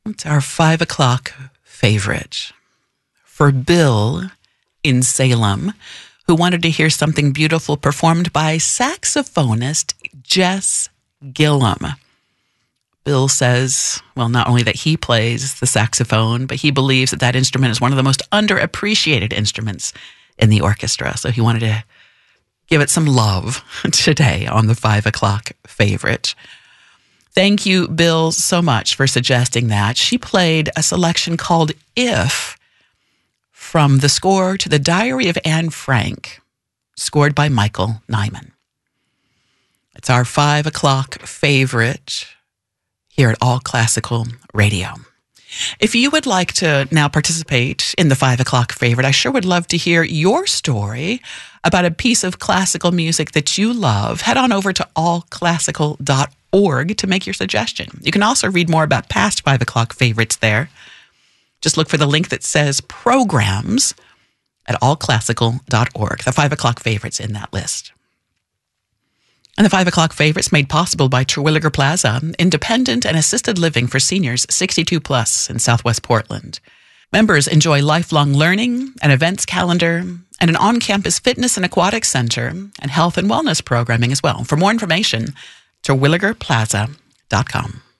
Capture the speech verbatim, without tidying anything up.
It's our five o'clock favorite for Bill in Salem, who wanted to hear something beautiful performed by saxophonist Jess Gillum. Bill says, well, not only that he plays the saxophone, but he believes that that instrument is one of the most underappreciated instruments in the orchestra. So he wanted to give it some love today on the five o'clock favorite. Thank you, Bill, so much for suggesting that. She played a selection called If from the score to The Diary of Anne Frank, scored by Michael Nyman. It's our five o'clock favorite here at All Classical Radio. If you would like to now participate in the five o'clock favorite, I sure would love to hear your story about a piece of classical music that you love. Head on over to all classical dot org to make your suggestion. You can also read more about past five o'clock favorites there. Just look for the link that says programs at all classical dot org. The five o'clock favorites in that list. And the five o'clock favorites made possible by Terwilliger Plaza, independent and assisted living for seniors sixty-two plus in Southwest Portland. Members enjoy lifelong learning, an events calendar, and an on-campus fitness and aquatic center, and health and wellness programming as well. For more information, terwilliger plaza dot com.